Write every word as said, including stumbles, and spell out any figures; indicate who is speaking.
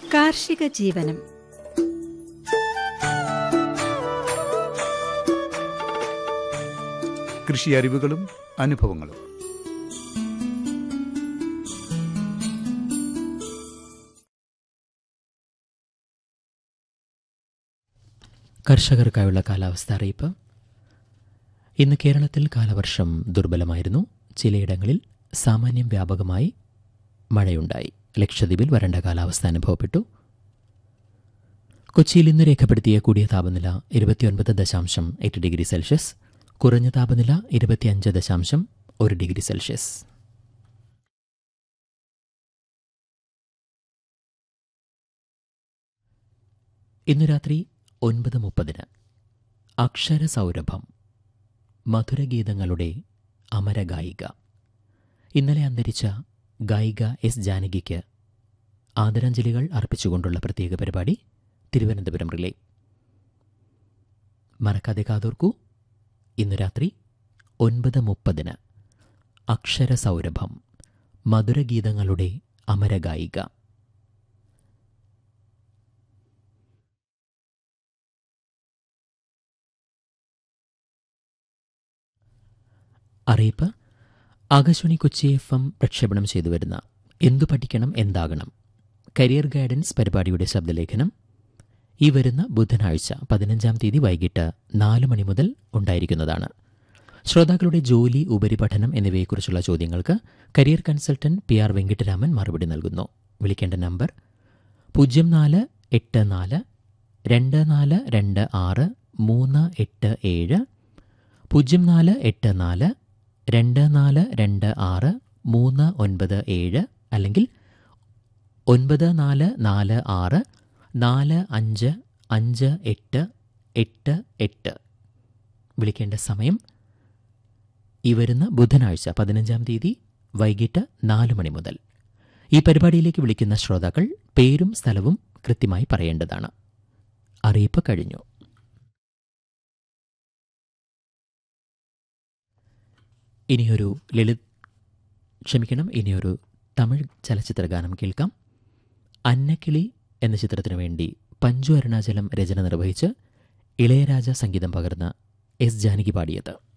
Speaker 1: കാർഷിക ജീവനം.
Speaker 2: കൃഷി അറിവുകളും അനുഭവങ്ങളും.
Speaker 3: കർഷകർക്കായുള്ള കാലാവസ്ഥ അറിയിപ്പ്. ഇന്ന് കേരളത്തിൽ കാലവർഷം ദുർബലമായിരുന്നു. ചിലയിടങ്ങളിൽ സാമാന്യം വ്യാപകമായി മഴയുണ്ടായി. ലക്ഷദ്വീപിൽ വരണ്ട കാലാവസ്ഥ അനുഭവപ്പെട്ടു. കൊച്ചിയിൽ ഇന്ന് രേഖപ്പെടുത്തിയ കൂടിയ താപനില ഇരുപത്തിയൊൻപത് ദശാംശം എട്ട് ഡിഗ്രി സെൽഷ്യസ്, കുറഞ്ഞ താപനില ഇരുപത്തിയഞ്ച് ദശാംശം ഒരു ഡിഗ്രി സെൽഷ്യസ്. ഇന്നു രാത്രി ഒൻപത് മുപ്പതിന് അക്ഷരസൗരഭം, മധുരഗീതങ്ങളുടെ അമരഗായിക. ഇന്നലെ അന്തരിച്ച ഗായിക എസ് ജാനകിക്ക് ആദരാഞ്ജലികൾ അർപ്പിച്ചുകൊണ്ടുള്ള പ്രത്യേക പരിപാടി തിരുവനന്തപുരം റിലേ. മറക്കാതെ കാതോർക്കൂ. ഇന്നു രാത്രി ഒൻപത് മുപ്പതിന് അക്ഷരസൗരഭം, മധുരഗീതങ്ങളുടെ അമരഗായിക. അറിയിപ്പ്. ആകാശവാണി കൊച്ചി എഫ് എം പ്രക്ഷേപണം ചെയ്തു വരുന്ന എന്തു പഠിക്കണം എന്താകണം കരിയർ ഗൈഡൻസ് പരിപാടിയുടെ ശബ്ദലേഖനം ഈ വരുന്ന ബുധനാഴ്ച പതിനഞ്ചാം തീയതി വൈകിട്ട് നാല് മണി മുതൽ ഉണ്ടായിരിക്കുന്നതാണ്. ശ്രോതാക്കളുടെ ജോലി, ഉപരിപഠനം എന്നിവയെക്കുറിച്ചുള്ള ചോദ്യങ്ങൾക്ക് career consultant P R Venkitaraman മറുപടി നൽകുന്നു. വിളിക്കേണ്ട നമ്പർ പൂജ്യം നാല് എട്ട് നാല് രണ്ട് നാല് രണ്ട് ആറ് മൂന്ന് എട്ട് ഏഴ്, പൂജ്യം നാല് എട്ട് നാല് രണ്ട് നാല് രണ്ട് ആറ് മൂന്ന് ഒൻപത് ഏഴ്, അല്ലെങ്കിൽ ഒൻപത് നാല് നാല് ആറ് നാല് അഞ്ച് അഞ്ച് എട്ട് എട്ട് എട്ട്. വിളിക്കേണ്ട സമയം ഈ വരുന്ന ബുധനാഴ്ച പതിനഞ്ചാം തീയതി വൈകിട്ട് നാല് മണി മുതൽ. ഈ പരിപാടിയിലേക്ക് വിളിക്കുന്ന ശ്രോതാക്കൾ പേരും സ്ഥലവും കൃത്യമായി പറയേണ്ടതാണ്. അറിയിപ്പ് കഴിഞ്ഞു. ഇനിയൊരു ലളിത് ക്ഷമിക്കണം ഇനിയൊരു തമിഴ് ചലച്ചിത്രഗാനം കേൾക്കാം. അന്നക്കിളി എന്ന ചിത്രത്തിനു വേണ്ടി പഞ്ചു അരുണാചലം രചന നിർവഹിച്ച് ഇളയരാജ സംഗീതം പകർന്ന എസ് ജാനകി പാടിയത്.